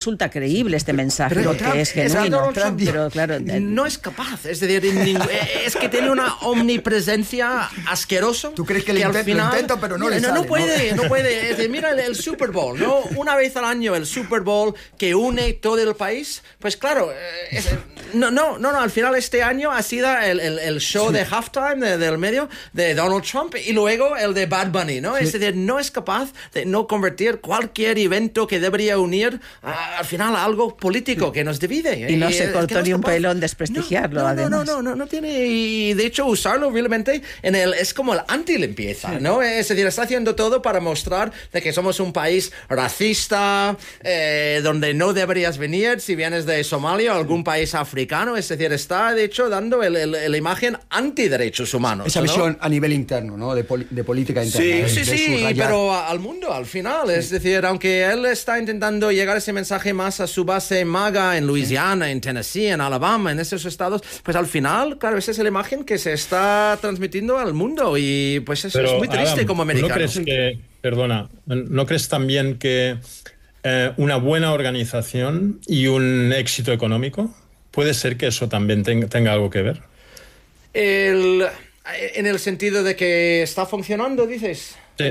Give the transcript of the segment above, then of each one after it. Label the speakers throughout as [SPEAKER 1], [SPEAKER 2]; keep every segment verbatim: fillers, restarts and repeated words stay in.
[SPEAKER 1] resulta creíble este mensaje,
[SPEAKER 2] pero
[SPEAKER 1] porque
[SPEAKER 2] Trump,
[SPEAKER 1] es genuino,
[SPEAKER 2] Trump,
[SPEAKER 1] pero claro...
[SPEAKER 2] No es capaz, es decir, es que tiene una omnipresencia asquerosa.
[SPEAKER 3] ¿Tú crees que,
[SPEAKER 2] que
[SPEAKER 3] le
[SPEAKER 2] al
[SPEAKER 3] intenta,
[SPEAKER 2] final,
[SPEAKER 3] lo intenta, pero no,
[SPEAKER 2] no
[SPEAKER 3] le sale?
[SPEAKER 2] No puede, no, no puede. Es decir, mira el, el Super Bowl, ¿no? Una vez al año el Super Bowl que une todo el país, pues claro, es, no, no, no, no, al final este año ha sido el, el, el show de halftime de, del medio de Donald Trump y luego el de Bad Bunny, ¿no? Sí. Es decir, no es capaz de no convertir cualquier evento que debería unir a, al final a algo político que nos divide.
[SPEAKER 1] Y no y se cortó no ni un pelo en desprestigiarlo,
[SPEAKER 2] no, no,
[SPEAKER 1] además.
[SPEAKER 2] No, no, no, no, no tiene, y de hecho usarlo realmente en el, es como el anti-limpieza, sí. ¿no? Es decir, está haciendo todo para mostrar de que somos un país racista, eh, donde no deberías venir si vienes de Somalia o algún país africano, es decir, está de hecho dando el, el, el, la imagen anti-derechos humanos.
[SPEAKER 3] Esa
[SPEAKER 2] ¿no?
[SPEAKER 3] visión a nivel interno, ¿no? De, poli- de política interna.
[SPEAKER 2] Sí,
[SPEAKER 3] de,
[SPEAKER 2] sí,
[SPEAKER 3] de
[SPEAKER 2] sí, pero al mundo, al final. Sí. Es decir, aunque él está intentando llegar ese mensaje más a su base MAGA en Luisiana, sí. en Tennessee, en Alabama, en esos estados, pues al final, claro, esa es la imagen que se está transmitiendo al mundo y pues eso pero, es muy triste Adam, como americano.
[SPEAKER 4] ¿No crees que, perdona, ¿no crees también que eh, una buena organización y un éxito económico puede ser que eso también ten, tenga algo que ver?
[SPEAKER 2] El, en el sentido de que está funcionando, dices.
[SPEAKER 4] Sí.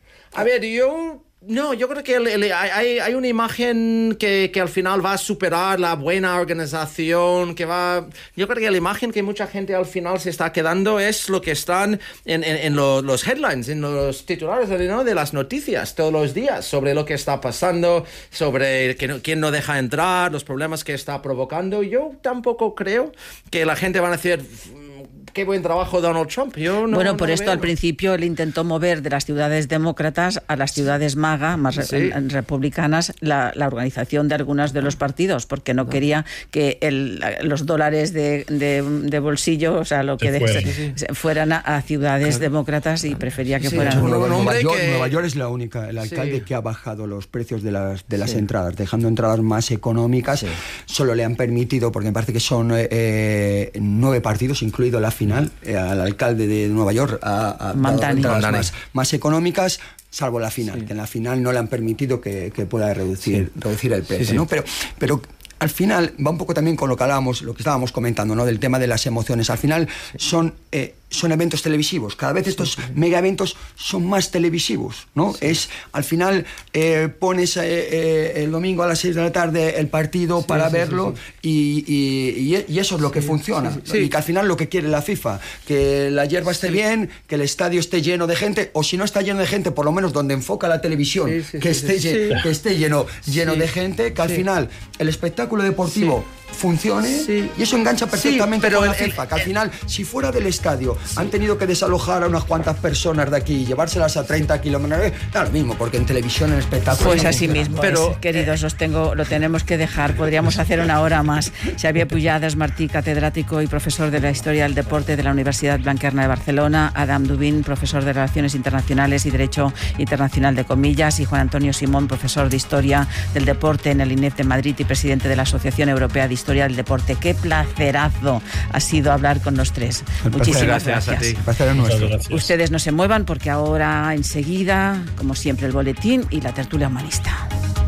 [SPEAKER 2] A ver, yo... No, yo creo que el, el, hay, hay una imagen que, que al final va a superar la buena organización, que va... Yo creo que la imagen que mucha gente al final se está quedando es lo que están en, en, en lo, los headlines, en los titulares, ¿no? De las noticias todos los días sobre lo que está pasando, sobre que no, quién no deja entrar, los problemas que está provocando. Yo tampoco creo que la gente va a decir... Qué buen trabajo Donald Trump. Yo no,
[SPEAKER 1] bueno, por
[SPEAKER 2] no
[SPEAKER 1] esto
[SPEAKER 2] veo.
[SPEAKER 1] Al principio él intentó mover de las ciudades demócratas a las ciudades MAGA, más sí. re- republicanas, la, la organización de algunos de los partidos, porque no, no. quería que el, los dólares de, de, de bolsillo, o sea, lo que de,
[SPEAKER 4] fueran,
[SPEAKER 1] sí, sí. fueran a, a ciudades claro. demócratas y prefería que
[SPEAKER 3] sí,
[SPEAKER 1] fueran...
[SPEAKER 3] Nueva, Nueva, York,
[SPEAKER 2] que...
[SPEAKER 3] Nueva York es la única, el alcalde sí. que ha bajado los precios de las, de las
[SPEAKER 1] sí.
[SPEAKER 3] entradas, dejando entradas más económicas. Sí. Solo le han permitido, porque me parece que son eh, nueve partidos, incluido la final, eh, a la alcalde de Nueva York a, a
[SPEAKER 1] Mantani.
[SPEAKER 3] Más, más económicas, salvo la final, sí. que en la final no le han permitido que, que pueda reducir, sí. reducir el precio, sí, sí. ¿no? Pero, pero al final va un poco también con lo que hablábamos, lo que estábamos comentando, ¿no? Del tema de las emociones. Al final son eh, son eventos televisivos. Cada vez estos mega eventos son más televisivos, ¿no? Sí. Es al final eh, pones eh, eh, el domingo a las seis de la tarde el partido sí, para sí, verlo sí, sí. Y, y, y eso es lo que sí, funciona. Sí, sí. Y que al final lo que quiere la FIFA, que la hierba esté sí. bien, que el estadio esté lleno de gente, o si no está lleno de gente, por lo menos donde enfoca la televisión, sí, sí, que, sí, esté sí. Lleno, que esté lleno, lleno sí. de gente, que al sí. final el espectáculo deportivo sí. funcione sí. y eso engancha perfectamente sí, pero con la el, FIFA, que al final, si fuera del estadio sí. han tenido que desalojar a unas cuantas personas de aquí y llevárselas a treinta kilómetros, da lo mismo, porque en televisión, en espectáculo...
[SPEAKER 1] Pues no así funciona. Mismo, pero es, queridos, os tengo, lo tenemos que dejar, podríamos hacer una hora más. Xavier Pujadas Martí, catedrático y profesor de la Historia del Deporte de la Universidad Blanquerna de Barcelona, Adam Dubin, profesor de Relaciones Internacionales y Derecho Internacional de Comillas, y Juan Antonio Simón, profesor de Historia del Deporte en el I N E F de Madrid y presidente de la Asociación Europea de Historia del Deporte. Qué placerazo ha sido hablar con los tres.
[SPEAKER 3] El
[SPEAKER 1] Muchísimas
[SPEAKER 3] gracias.
[SPEAKER 1] gracias.
[SPEAKER 3] A ti. Placer nuestro.
[SPEAKER 1] Ustedes no se muevan porque ahora enseguida, como siempre, el boletín y la tertulia humanista.